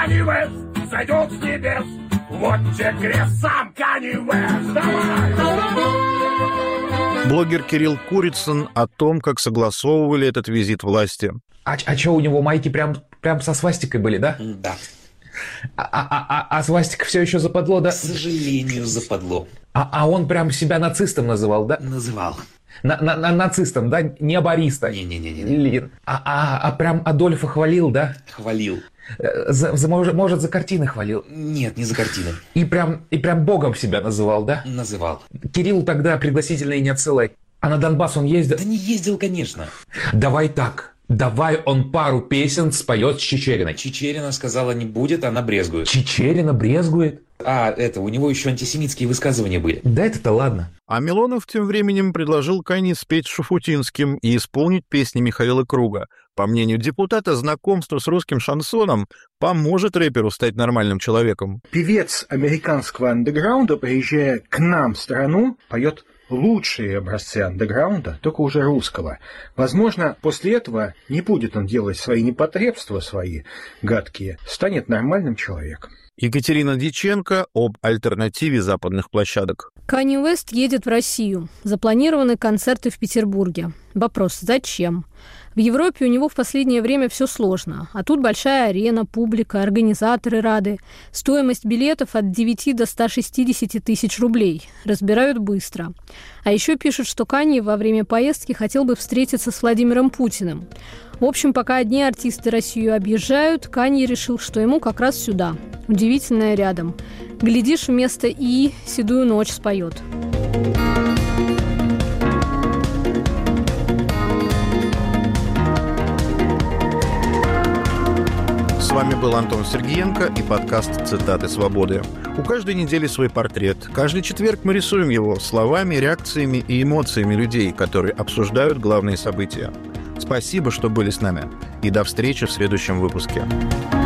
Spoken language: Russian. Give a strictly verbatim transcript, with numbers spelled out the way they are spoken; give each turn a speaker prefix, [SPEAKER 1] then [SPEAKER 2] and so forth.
[SPEAKER 1] Канье Уэст сойдет с небес. Вот тебе крест, сам Канье Уэст. Давай!
[SPEAKER 2] Блогер Кирилл Курицын о том, как согласовывали этот визит власти.
[SPEAKER 3] А, а что, у него майки прям, прям со свастикой были, да?
[SPEAKER 4] Да.
[SPEAKER 3] А, а, а, а свастика все еще западло, да?
[SPEAKER 4] К сожалению, западло.
[SPEAKER 3] А, а он прям себя нацистом называл, да?
[SPEAKER 4] Называл.
[SPEAKER 3] На, на, на, нацистом, да? Не абориста.
[SPEAKER 4] Не-не-не.
[SPEAKER 3] А, а, а прям Адольфа хвалил, да?
[SPEAKER 4] Хвалил.
[SPEAKER 3] За, за, может, может, за картины хвалил?
[SPEAKER 4] Нет, не за картины.
[SPEAKER 3] И прям, и прям богом себя называл, да?
[SPEAKER 4] Называл.
[SPEAKER 3] Кириллу тогда пригласительные не отсылай. А на Донбасс он ездил?
[SPEAKER 4] Да не ездил, конечно.
[SPEAKER 3] Давай так. Давай он пару песен споет с Чичериной.
[SPEAKER 4] Чичерина сказала, не будет, она брезгует.
[SPEAKER 3] Чичерина брезгует?
[SPEAKER 4] А, это, у него еще антисемитские высказывания были.
[SPEAKER 3] Да это-то ладно.
[SPEAKER 2] А Милонов тем временем предложил Канье спеть с Шуфутинским и исполнить песни Михаила Круга. По мнению депутата, знакомство с русским шансоном поможет рэперу стать нормальным человеком.
[SPEAKER 5] Певец американского андеграунда, приезжая к нам в страну, поет лучшие образцы андеграунда, только уже русского. Возможно, после этого не будет он делать свои непотребства, свои гадкие, станет нормальным человеком.
[SPEAKER 2] Екатерина Дьяченко об альтернативе западных площадок.
[SPEAKER 6] Канье Уэст едет в Россию. Запланированы концерты в Петербурге. Вопрос: зачем? В Европе у него в последнее время все сложно. А тут большая арена, публика, организаторы рады. Стоимость билетов от девяти до ста шестидесяти тысяч рублей. Разбирают быстро. А еще пишут, что Канье во время поездки хотел бы встретиться с Владимиром Путиным. В общем, пока одни артисты Россию объезжают, Канье решил, что ему как раз сюда. Удивительное рядом. Глядишь, вместо «и» «Седую ночь» споет.
[SPEAKER 2] С вами был Антон Сергеенко и подкаст «Цитаты свободы». У каждой недели свой портрет. Каждый четверг мы рисуем его словами, реакциями и эмоциями людей, которые обсуждают главные события. Спасибо, что были с нами. И до встречи в следующем выпуске.